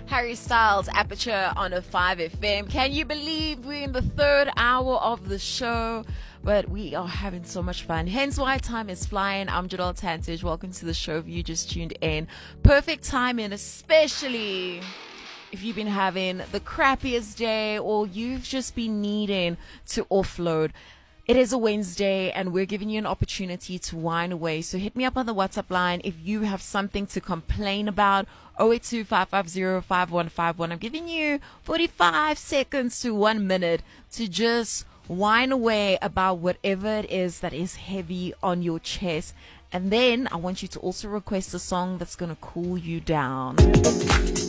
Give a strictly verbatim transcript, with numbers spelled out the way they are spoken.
Harry Styles, Aperture on a five F M. Can you believe we're in the third hour of the show? But we are having so much fun. Hence why time is flying. I'm Jadal Tantich. Welcome to the show if you just tuned in. Perfect timing, especially if you've been having the crappiest day or you've just been needing to offload. It is a Wednesday and we're giving you an opportunity to whine away. So hit me up on the WhatsApp line if you have something to complain about. zero eight two, five five zero, five one five one. I'm giving you forty-five seconds to one minute to just whine away about whatever it is that is heavy on your chest. And then I want you to also request a song that's going to cool you down.